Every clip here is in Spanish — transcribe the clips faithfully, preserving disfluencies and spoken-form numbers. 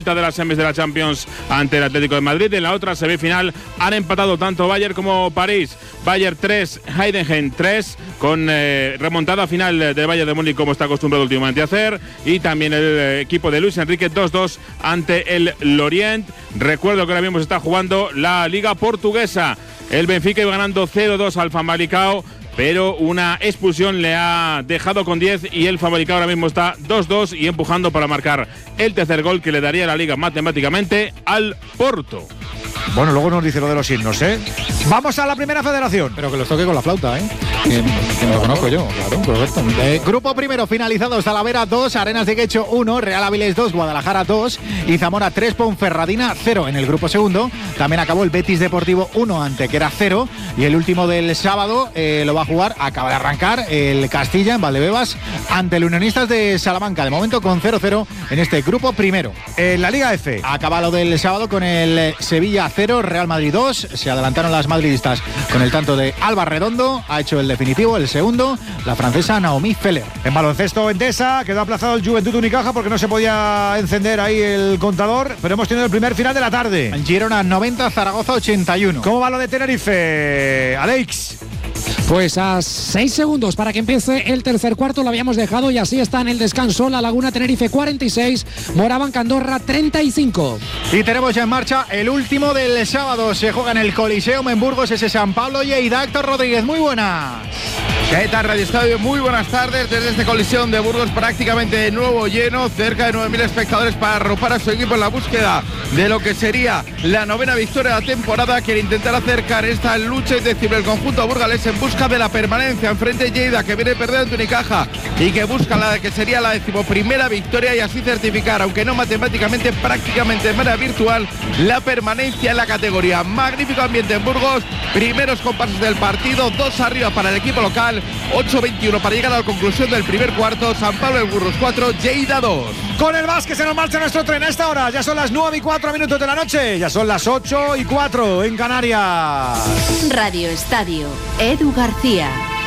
de las semis de la Champions ante el Atlético de Madrid. En la otra semifinal han empatado tanto Bayern como París. Bayern tres, Heidenheim tres, con eh, remontada final de Bayern de Múnich, como está acostumbrado últimamente a hacer. Y también el eh, equipo de Luis Enrique dos dos ante el Lorient. Recuerdo que ahora mismo se está jugando la Liga Portuguesa. El Benfica iba ganando cero dos al Famalicão, pero una expulsión le ha dejado con diez y el Famalicão ahora mismo está dos dos y empujando para marcar el tercer gol que le daría la Liga matemáticamente al Porto. Bueno, luego nos dice lo de los himnos, ¿eh? Vamos a la primera federación. Pero que los toque con la flauta, ¿eh? Que, que me lo conozco yo, claro, correcto. Eh, grupo primero finalizado: Talavera dos, Arenas de Guecho uno, Real Avilés dos, Guadalajara dos y Zamora tres, Ponferradina cero. En el grupo segundo también acabó el Betis Deportivo uno, Antequera cero. Y el último del sábado eh, lo va a jugar, acaba de arrancar, el Castilla en Valdebebas ante el Unionistas de Salamanca. De momento con cero cero en este grupo primero. En la Liga F acaba lo del sábado con el Sevilla cero, Real Madrid dos. Se adelantaron las madridistas con el tanto de Alba Redondo. Ha hecho el definitivo, el segundo, la francesa Naomi Feller. En baloncesto, Endesa quedó aplazado el Juventud Unicaja porque no se podía encender ahí el contador, pero hemos tenido el primer final de la tarde. Girona noventa, Zaragoza ochenta y uno. ¿Cómo va lo de Tenerife, Alex? Pues a seis segundos para que empiece el tercer cuarto lo habíamos dejado y así está en el descanso. La Laguna Tenerife cuarenta y seis, Moraván Candorra treinta y cinco. Y tenemos ya en marcha el último del sábado. Se juega en el Coliseum en Burgos, ese San Pablo y Héctor Rodríguez. Muy buenas. ¿Qué tal, Radio Estadio? Muy buenas tardes desde este Coliseum de Burgos, prácticamente de nuevo lleno, cerca de nueve mil espectadores para arropar a su equipo en la búsqueda de lo que sería la novena victoria de la temporada. Quiere intentar acercar esta lucha indecible el conjunto burgalés en busca de la permanencia. Enfrente Lleida, que viene perdiendo ante Unicaja y que busca la que sería la decimoprimera victoria y así certificar, aunque no matemáticamente, prácticamente de manera virtual, la permanencia en la categoría. Magnífico ambiente en Burgos, primeros compases del partido, dos arriba para el equipo local. ocho veintiuno para llegar a la conclusión del primer cuarto. San Pablo el Burgos cuatro, Lleida dos. Con el básquet se nos marcha nuestro tren a esta hora. Ya son las nueve y cuatro minutos de la noche. Ya son las ocho y cuatro en Canarias. Radio Estadio, Edu García.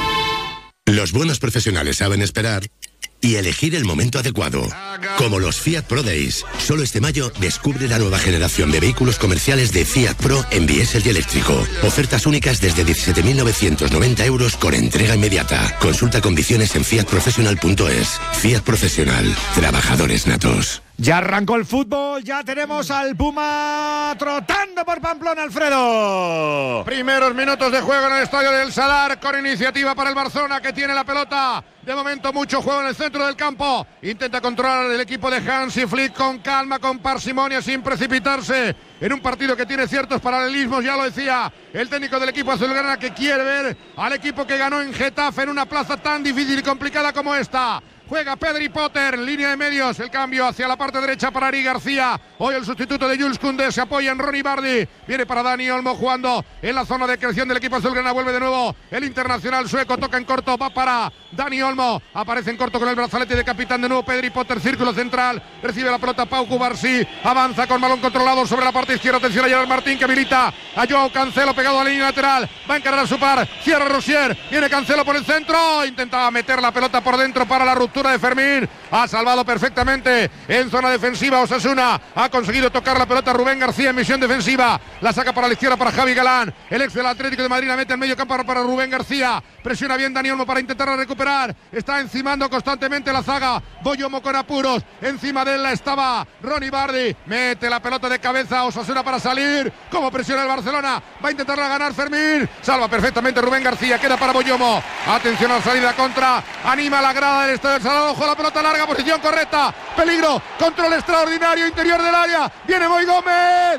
Los buenos profesionales saben esperar y elegir el momento adecuado. Como los Fiat Pro Days. Solo este mayo descubre la nueva generación de vehículos comerciales de Fiat Pro en diésel y eléctrico. Ofertas únicas desde diecisiete mil novecientos noventa euros con entrega inmediata. Consulta condiciones en fiat profesional punto es. Fiat Profesional. Trabajadores natos. Ya arrancó el fútbol, ya tenemos al Puma trotando por Pamplona, Alfredo. Primeros minutos de juego en el Estadio del Sadar, con iniciativa para el Barcelona, que tiene la pelota. De momento mucho juego en el centro del campo. Intenta controlar el equipo de Hansi Flick con calma, con parsimonia, sin precipitarse. En un partido que tiene ciertos paralelismos, ya lo decía el técnico del equipo azulgrana, que quiere ver al equipo que ganó en Getafe en una plaza tan difícil y complicada como esta. Juega Pedri Potter, línea de medios, el cambio hacia la parte derecha para Ari García. Hoy el sustituto de Jules Koundé, se apoya en Ronnie Bardi. Viene para Dani Olmo jugando en la zona de creación del equipo azulgrana. Vuelve de nuevo el internacional sueco, toca en corto, va para Dani Olmo. Aparece en corto con el brazalete de capitán de nuevo Pedri Potter, círculo central. Recibe la pelota Pau Cubarsí, avanza con balón controlado sobre la parte izquierda. Atención a Gerard Martín, que habilita a Joao Cancelo pegado a la línea lateral. Va a encarar a su par, cierra Rosier. Viene Cancelo por el centro, intentaba meter la pelota por dentro para la ruptura de Fermín. Ha salvado perfectamente en zona defensiva Osasuna. Ha conseguido tocar la pelota Rubén García en misión defensiva. La saca para la izquierda para Javi Galán. El ex del Atlético de Madrid la mete en medio campo para Rubén García. Presiona bien Dani Olmo para intentar recuperar. Está encimando constantemente la zaga. Boyomo con apuros. Encima de él estaba Ronnie Bardi. Mete la pelota de cabeza Osasuna para salir. Como presiona el Barcelona. Va a intentarla ganar Fermín. Salva perfectamente Rubén García. Queda para Boyomo. Atención a la salida contra. Anima la grada del Estadio del Salado. Ojo, la pelota larga, posición correcta. Peligro. Control extraordinario interior del área. Viene Boy Gómez.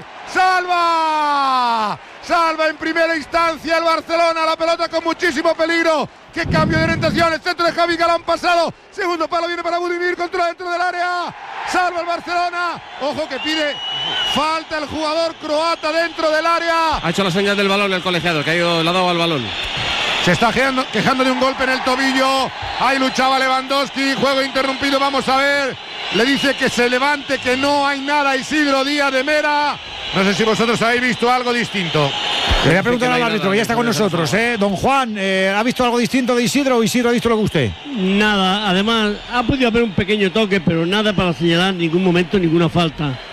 ¡Salva! Salva en primera instancia el Barcelona. La pelota con muchísimo peligro. ¡Qué cambio de orientación! El centro de Javi Galán pasado. Segundo palo viene para Budimir. Controla dentro del área. Salva el Barcelona. Ojo que pide falta el jugador croata dentro del área. Ha hecho la señal del balón el colegiado, que ha ido, le ha dado al balón. Se está quejando, quejando de un golpe en el tobillo. Ahí luchaba Lewandowski. Juego interrumpido. Vamos a ver. Le dice que se levante, que no hay nada. Isidro Díaz de Mera. No sé si vosotros habéis visto algo distinto. Le voy a preguntar al árbitro, que ya está con nosotros, ¿eh? Don Juan, eh, ¿ha visto algo distinto de Isidro o Isidro ha visto lo que usted? Nada, además ha podido haber un pequeño toque, pero nada para señalar, ningún momento, ninguna falta.